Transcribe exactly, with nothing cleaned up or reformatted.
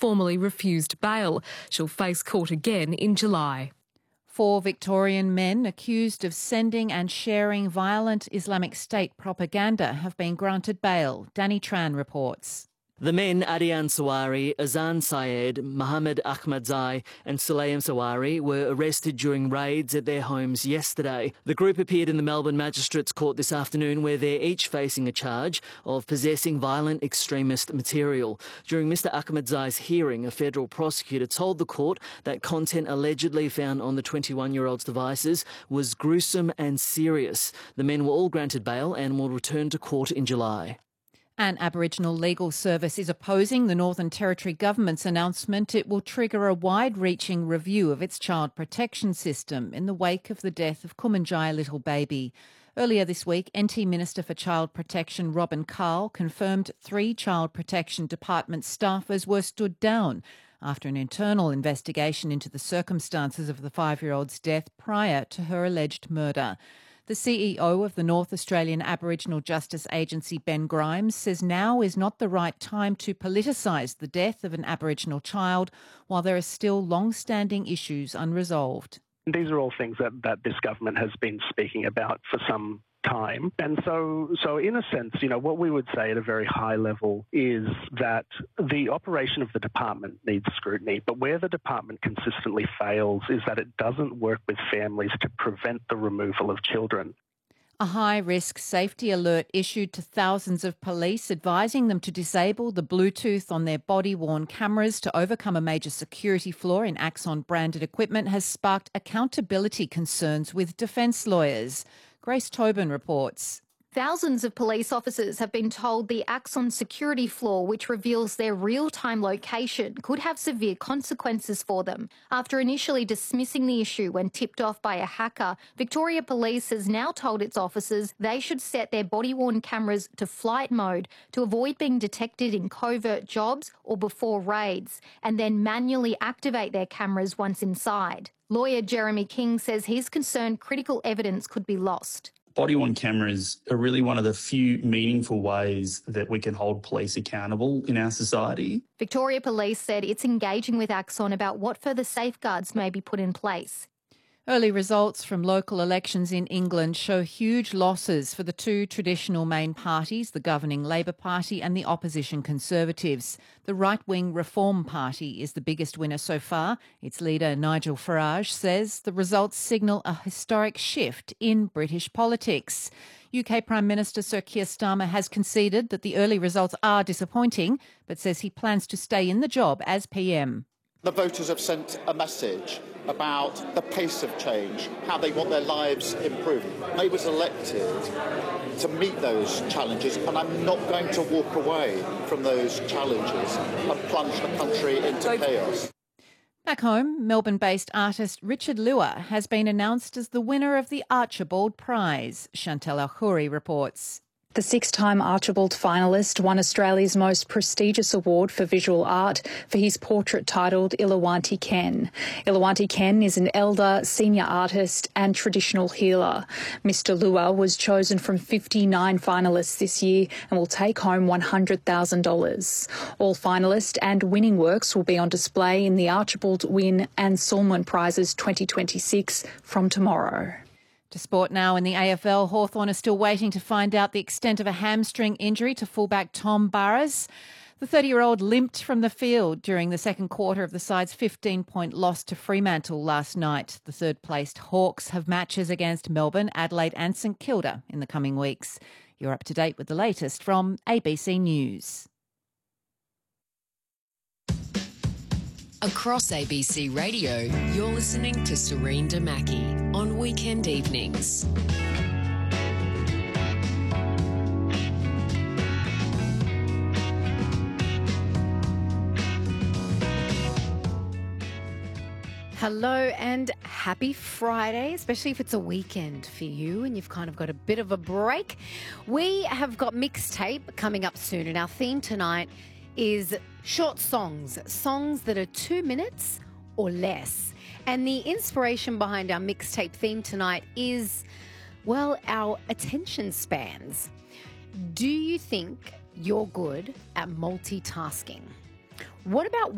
formally refused bail. She'll face court again in July. Four Victorian men accused of sending and sharing violent Islamic State propaganda have been granted bail. Danny Tran reports. The men, Adian Sawari, Azan Syed, Mohammed Ahmadzai and Sulaim Sawari, were arrested during raids at their homes yesterday. The group appeared in the Melbourne Magistrates Court this afternoon, where they're each facing a charge of possessing violent extremist material. During Mr Ahmadzai's hearing, a federal prosecutor told the court that content allegedly found on the twenty-one-year-old's devices was gruesome and serious. The men were all granted bail and will return to court in July. An Aboriginal legal service is opposing the Northern Territory government's announcement it will trigger a wide-reaching review of its child protection system in the wake of the death of Kumanjaya little baby. Earlier this week, N T Minister for Child Protection Robin Carl confirmed three Child Protection Department staffers were stood down after an internal investigation into the circumstances of the five-year-old's death prior to her alleged murder. The C E O of the North Australian Aboriginal Justice Agency, Ben Grimes, says now is not the right time to politicise the death of an Aboriginal child while there are still long-standing issues unresolved. These are all things that, that this government has been speaking about for some time. And so, so in a sense, you know, what we would say at a very high level is that the operation of the department needs scrutiny, but where the department consistently fails is that it doesn't work with families to prevent the removal of children. A high-risk safety alert issued to thousands of police advising them to disable the Bluetooth on their body-worn cameras to overcome a major security flaw in Axon-branded equipment has sparked accountability concerns with defence lawyers. Grace Tobin reports. Thousands of police officers have been told the Axon security flaw, which reveals their real-time location, could have severe consequences for them. After initially dismissing the issue when tipped off by a hacker, Victoria Police has now told its officers they should set their body-worn cameras to flight mode to avoid being detected in covert jobs or before raids, and then manually activate their cameras once inside. Lawyer Jeremy King says he's concerned critical evidence could be lost. Body-worn cameras are really one of the few meaningful ways that we can hold police accountable in our society. Victoria Police said it's engaging with Axon about what further safeguards may be put in place. Early results from local elections in England show huge losses for the two traditional main parties, the governing Labor Party and the opposition Conservatives. The right-wing Reform Party is the biggest winner so far. Its leader, Nigel Farage, says the results signal a historic shift in British politics. U K Prime Minister Sir Keir Starmer has conceded that the early results are disappointing, but says he plans to stay in the job as P M. The voters have sent a message about the pace of change, how they want their lives improved. I was elected to meet those challenges, and I'm not going to walk away from those challenges and plunge the country into chaos. Back home, Melbourne-based artist Richard Luer has been announced as the winner of the Archibald Prize. Chantal Alkhoury reports. The six-time Archibald finalist won Australia's most prestigious award for visual art for his portrait titled Ilawanti Ken. Ilawanti Ken is an elder, senior artist and traditional healer. Mister Luer was chosen from fifty-nine finalists this year and will take home one hundred thousand dollars. All finalist and winning works will be on display in the Archibald Wynne and Sulman Prizes twenty twenty-six from tomorrow. To sport now in the A F L, Hawthorn are still waiting to find out the extent of a hamstring injury to fullback Tom Burris. The thirty-year-old limped from the field during the second quarter of the side's fifteen-point loss to Fremantle last night. The third-placed Hawks have matches against Melbourne, Adelaide and St Kilda in the coming weeks. You're up to date with the latest from A B C News. Across A B C Radio, you're listening to Serena Mackey on weekend evenings. Hello and happy Friday, especially if it's a weekend for you and you've kind of got a bit of a break. We have got Mixtape coming up soon, and our theme tonight is short songs, songs that are two minutes or less. And the inspiration behind our Mixtape theme tonight is, well, our attention spans. Do you think you're good at multitasking? What about